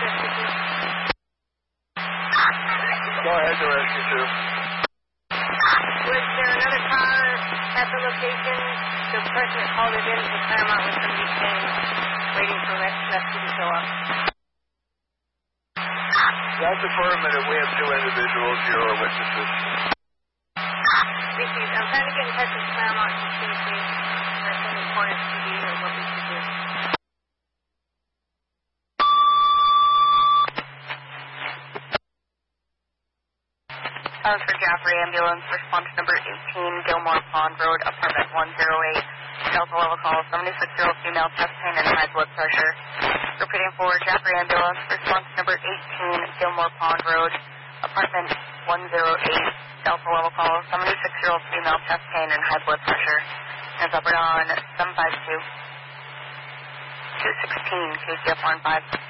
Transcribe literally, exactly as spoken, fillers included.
speaking. Go ahead to rescue two. Was there another car at the location? The person that called it in to Claremont was somebody saying, waiting for rescue to show up. That's affirmative. We have two individuals here who are witnesses. Thank you. I'm trying to get in touch with Claremont to see if there's any important P D or what we should do. Uh, for Jaffrey Ambulance, response number eighteen, Gilmore Pond Road, apartment one oh eight, Delta level call, seventy-six-year-old female, chest pain and high blood pressure. Repeating for Jaffrey Ambulance, response number eighteen, Gilmore Pond Road, apartment one oh eight, Delta level call, seventy-six-year-old female, chest pain and high blood pressure. Hands upward on seven five two, two sixteen, K C F one five.